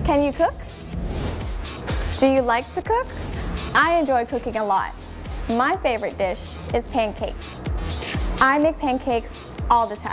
Can you cook? Do you like to cook? I enjoy cooking a lot. My favorite dish is pancakes. I make pancakes all the time.